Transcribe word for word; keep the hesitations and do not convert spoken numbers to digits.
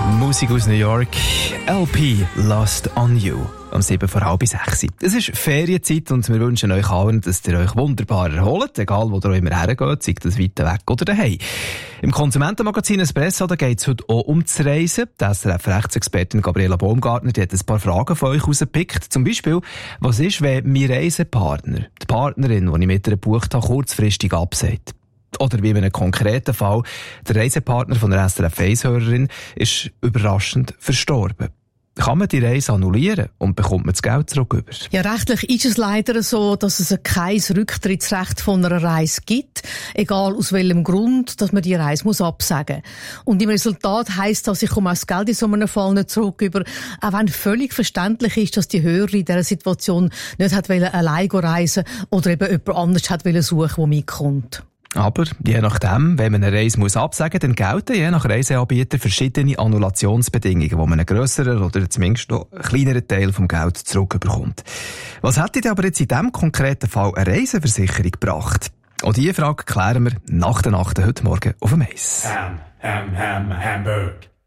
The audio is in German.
Musik aus New York, L P Lost on You, um sieben vor halb sechs. Es ist Ferienzeit und wir wünschen euch allen, dass ihr euch wunderbar erholt, egal wo ihr auch immer hergeht, sei das weit weg oder daheim. Im Konsumentenmagazin Espresso geht es heute auch um das Reisen. Die S R F-Rechtsexpertin Gabriela Baumgartner die hat ein paar Fragen von euch rausgepickt. Zum Beispiel, was ist, wenn mein Reisepartner, die Partnerin, die ich mit ihr gebucht habe, kurzfristig absagt? Oder wie in einem konkreten Fall, der Reisepartner von einer S R F eins-Hörerin ist überraschend verstorben. Kann man die Reise annullieren und bekommt man das Geld zurück über? Ja, rechtlich ist es leider so, dass es kein Rücktrittsrecht von einer Reise gibt, egal aus welchem Grund, dass man die Reise muss absagen. Und im Resultat heisst das, ich komme auch das Geld in so einem Fall nicht zurück über, auch wenn völlig verständlich ist, dass die Hörerin in dieser Situation nicht hat wollen, allein reisen oder eben jemand anderes hat wollen suchen, der mitkommt. Aber je nachdem, wenn man eine Reise muss absagen muss, dann gelten je nach Reiseanbieter verschiedene Annulationsbedingungen, wo man einen grösseren oder zumindest noch einen kleineren Teil vom Geld zurückbekommt. Was hätte denn aber jetzt in diesem konkreten Fall eine Reiseversicherung gebracht? Und diese Frage klären wir nach der Nacht heute Morgen auf dem Eis. Ham, Ham, Ham, Hamburg.